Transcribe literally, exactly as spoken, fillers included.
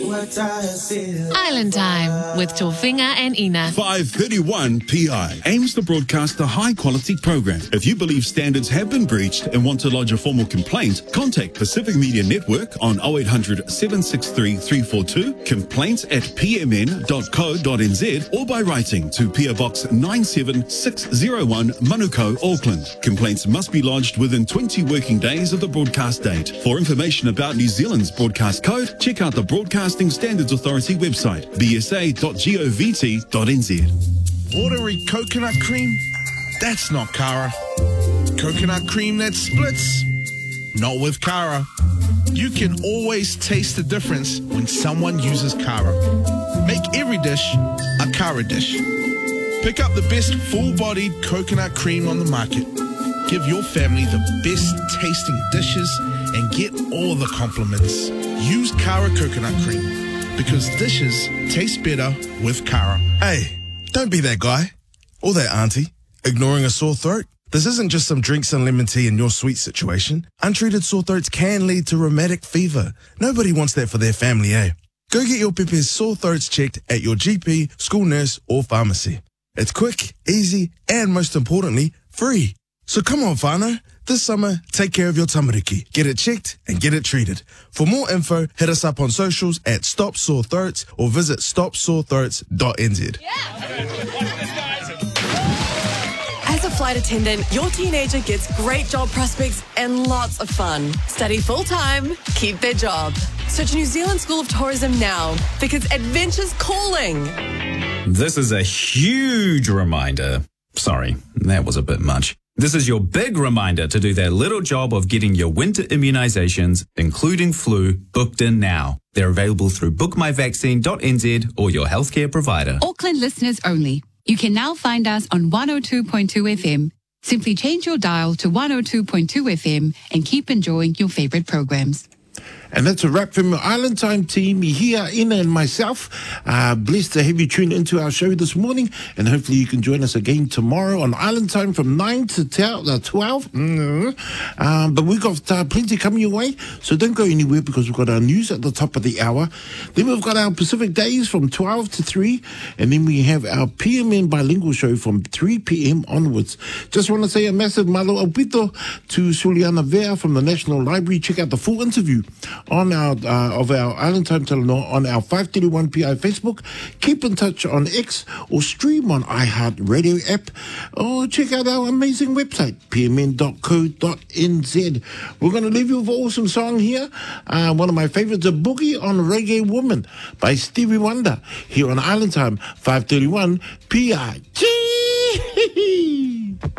Island Time with Tofinga and Ina. five thirty-one P I aims to broadcast a high-quality program. If you believe standards have been breached and want to lodge a formal complaint, contact Pacific Media Network on oh eight hundred, seven six three, three four two, complaints at p m n dot co dot n z, or by writing to P O Box nine seven six zero one, Manukau, Auckland. Complaints must be lodged within twenty working days of the broadcast date. For information about New Zealand's broadcast code, check out the Broadcasting Standards Authority website, b s a dot govt dot n z. Watery coconut cream? That's not Kara. Coconut cream that splits? Not with Kara. You can always taste the difference when someone uses Kara. Make every dish a Kara dish. Pick up the best full-bodied coconut cream on the market. Give your family the best tasting dishes and get all the compliments. Use Kara coconut cream because dishes taste better with Kara. Hey, don't be that guy or that auntie ignoring a sore throat. This isn't just some drinks and lemon tea in your sweet situation. Untreated sore throats can lead to rheumatic fever. Nobody wants that for their family, eh? Go get your Pepe's sore throats checked at your G P, school nurse or pharmacy. It's quick, easy, and most importantly, free. So come on, whānau. This summer, take care of your tamariki. Get it checked and get it treated. For more info, hit us up on socials at Stop Sore Throats or visit stop sore throats dot n z. As a flight attendant, your teenager gets great job prospects and lots of fun. Study full-time, keep their job. Search New Zealand School of Tourism now because adventure's calling. This is a huge reminder. Sorry, that was a bit much. This is your big reminder to do that little job of getting your winter immunizations, including flu, booked in now. They're available through book my vaccine dot n z or your healthcare provider. Auckland listeners only. You can now find us on one oh two point two F M. Simply change your dial to one oh two point two F M and keep enjoying your favorite programs. And that's a wrap from the Island Time team, here, Ina and myself. Uh, blessed to have you tune into our show this morning, and hopefully you can join us again tomorrow on Island Time from nine to twelve. Mm-hmm. Um, but we've got uh, plenty coming your way, so don't go anywhere because we've got our news at the top of the hour. Then we've got our Pacific Days from twelve to three, and then we have our P M N Bilingual Show from three p m onwards. Just want to say a massive malo aupito to Suliana Vea from the National Library. Check out the full interview on our uh, of our Island Time Talanoa on our five thirty-one P I Facebook. Keep in touch on X or stream on iHeartRadio app, or check out our amazing website, p m n dot co dot n z. We're going to leave you with an awesome song here. Uh, one of my favorites, A Boogie on Reggae Woman by Stevie Wonder, here on Island Time, five thirty-one P I. Gee!